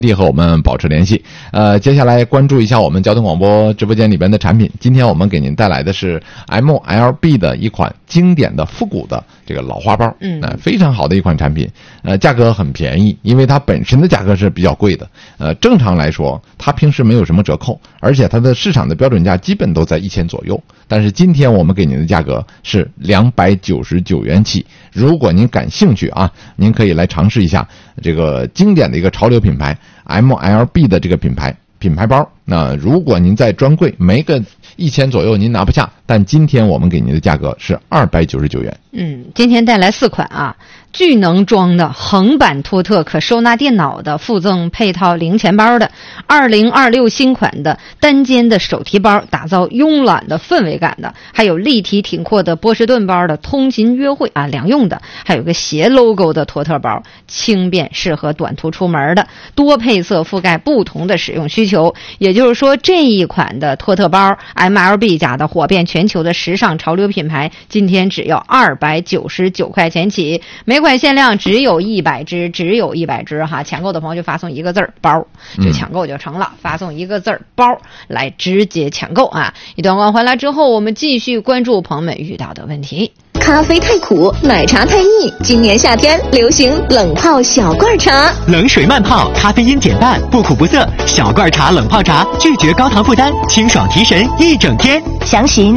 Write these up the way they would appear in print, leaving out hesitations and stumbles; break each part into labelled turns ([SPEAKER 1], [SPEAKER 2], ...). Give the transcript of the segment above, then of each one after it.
[SPEAKER 1] 和我们保持联系。接下来关注一下我们交通广播直播间里边的产品。今天我们给您带来的是 MLB 的一款经典的复古的这个老花包，非常好的一款产品。价格很便宜，因为它本身的价格是比较贵的。正常来说，它平时没有什么折扣，而且它的市场的标准价基本都在1000左右。但是今天我们给您的价格是299元起。如果您感兴趣啊，您可以来尝试一下这个经典的一个潮流品牌 MLB 的这个品牌包。那如果您在专柜没个1000左右您拿不下，但今天我们给您的价格是299元。
[SPEAKER 2] 今天带来4款啊，巨能装的横版托特可收纳电脑的，附赠配套零钱包的，2026新款的单肩的手提包，打造慵懒的氛围感的，还有立体挺阔的波士顿包的，通勤约会啊两用的，还有个斜 logo 的托特包，轻便适合短途出门的，多配色覆盖不同的使用需求。也就是说，这一款的托特包 MLB 家的火遍全球的时尚潮流品牌，今天只要299块钱起，每款限量只有100只哈，抢购的朋友就发送一个字包，就抢购就成了，发送一个字包来直接抢购啊。一段广告回来之后，我们继续关注朋友们遇到的问题。
[SPEAKER 3] 咖啡太苦，奶茶太腻，今年夏天流行冷泡小罐茶，
[SPEAKER 4] 冷水慢泡，咖啡因减半，不苦不涩，小罐茶冷泡茶，拒绝高糖负担，清爽提神一整天。
[SPEAKER 5] 详询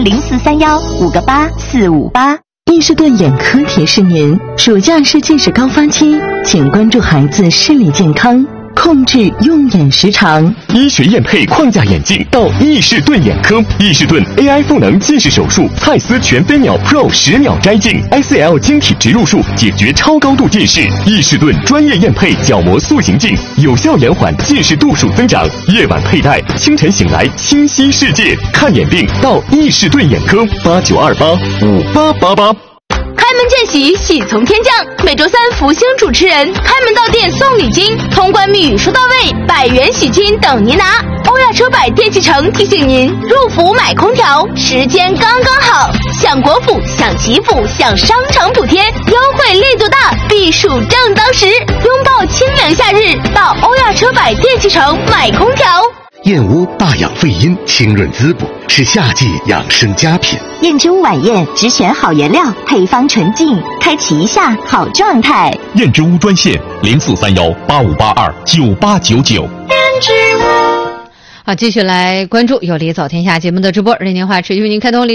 [SPEAKER 5] 0431-58458。伊士顿眼科提示您，暑假是近视高发期，请关注孩子视力健康，控制用眼时长。
[SPEAKER 6] 医学验配框架眼镜到伊士顿眼科，伊士顿 AI 赋能近视手术，蔡司全飞秒 Pro 10秒摘镜 ，ICL 晶体植入术解决超高度近视。伊士顿专业验配角膜塑形镜，有效延缓近视度数增长。夜晚佩戴，清晨醒来清晰世界。看眼病到伊士顿眼科，89285888。
[SPEAKER 3] 开门见喜，喜从天降。每周3福星主持人开门到店送礼金，通关密语说到位，100元喜金等您拿。欧亚车百电器城提醒您，入伏买空调时间刚刚好，享国府，享祈福，享商场补贴，优惠力度大，避暑正当时。拥抱清凉夏日，到欧亚车百电器城买空调。
[SPEAKER 7] 燕窝大养肺阴，清润滋补，是夏季养生佳品。
[SPEAKER 5] 燕之屋晚宴只选好原料，配方纯净，开启一下好状态。
[SPEAKER 6] 燕之屋专线043185829899。燕之屋。
[SPEAKER 2] 好，继续来关注有理走天下节目的直播，热线电话持续为您开通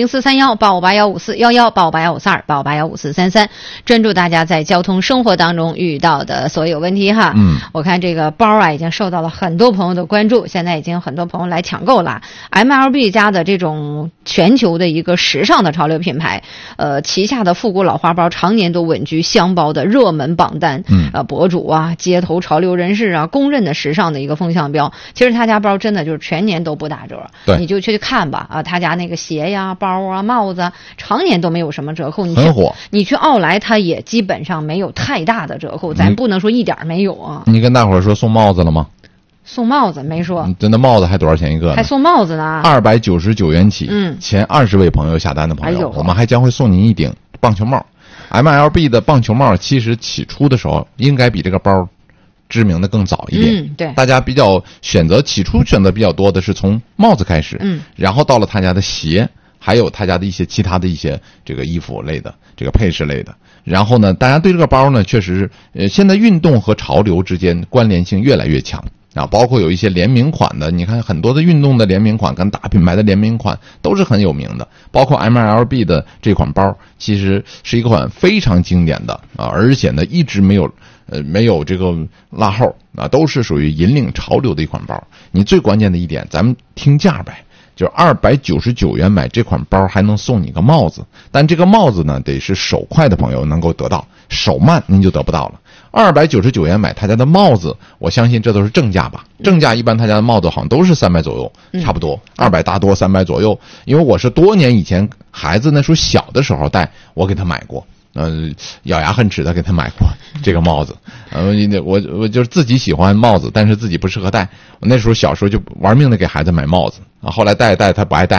[SPEAKER 2] 0431-8581-5411，8581-5411，8581-5433，专注大家在交通生活当中遇到的所有问题哈。我看这个包啊已经受到了很多朋友的关注，现在已经有很多朋友来抢购了。MLB 家的这种全球的一个时尚的潮流品牌，旗下的复古老花包常年都稳居箱包的热门榜单，博主啊、街头潮流人士啊公认的时尚的一个风向标。其实他家包真的就是全年都不打折，你就去看吧啊，他家那个鞋呀、包啊、帽子常年都没有什么折扣，
[SPEAKER 1] 很火。
[SPEAKER 2] 你去奥莱，它也基本上没有太大的折扣，咱不能说一点没有啊。
[SPEAKER 1] 你跟大伙儿说送帽子了吗？
[SPEAKER 2] 送帽子没说。
[SPEAKER 1] 真的帽子还多少钱一个呢？
[SPEAKER 2] 还送帽子呢
[SPEAKER 1] ，299元起。前20位朋友下单的朋友，我们还将会送您一顶棒球帽。MLB 的棒球帽其实起初的时候应该比这个包知名的更早一点，
[SPEAKER 2] 对，
[SPEAKER 1] 大家起初选择比较多的是从帽子开始，然后到了他家的鞋，还有他家的一些其他的一些这个衣服类的，这个配饰类的。然后呢，大家对这个包呢，确实现在运动和潮流之间关联性越来越强啊，包括有一些联名款的，你看很多的运动的联名款跟大品牌的联名款都是很有名的，包括 MLB 的这款包，其实是一款非常经典的啊，而且呢一直没有这个拉后啊，都是属于引领潮流的一款包。你最关键的一点，咱们听价呗，就是299元买这款包，还能送你个帽子，但这个帽子呢，得是手快的朋友能够得到，手慢您就得不到了。299元买他家的帽子，我相信这都是正价吧？正价一般他家的帽子好像都是300左右，差不多200大多300左右。因为我是多年以前孩子那时候小的时候戴，我给他买过。咬牙恨齿的给他买过这个帽子，我就是自己喜欢帽子，但是自己不适合戴。我那时候小时候就玩命的给孩子买帽子啊，后来戴他不爱戴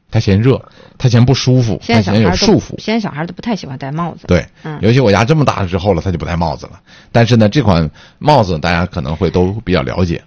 [SPEAKER 1] 它嫌热，它嫌不舒服，它嫌有束缚。
[SPEAKER 2] 现在小孩都不太喜欢戴帽子。
[SPEAKER 1] 对，尤其我家这么大了之后了，他就不戴帽子了。但是呢，这款帽子大家可能会都比较了解